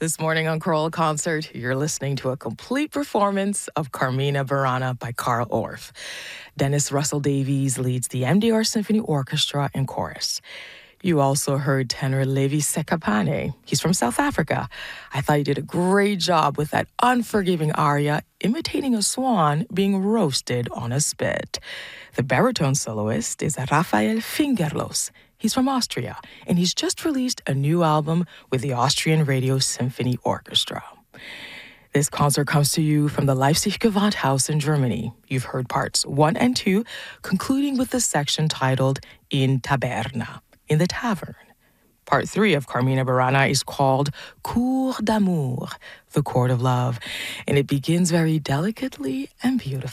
This morning on Choral Concert, you're listening to a complete performance of Carmina Burana by Carl Orff. Dennis Russell Davies leads the MDR Symphony Orchestra and chorus. You also heard tenor Levi Sekapane. He's from South Africa. I thought he did a great job with that unforgiving aria, imitating a swan being roasted on a spit. The baritone soloist is Rafael Fingerlos. He's from Austria, and he's just released a new album with the Austrian Radio Symphony Orchestra. This concert comes to you from the Leipzig Gewandhaus in Germany. You've heard parts 1 and 2, concluding with the section titled In Taberna, in the tavern. Part 3 of Carmina Burana is called Cour d'amour, the court of love, and it begins very delicately and beautifully.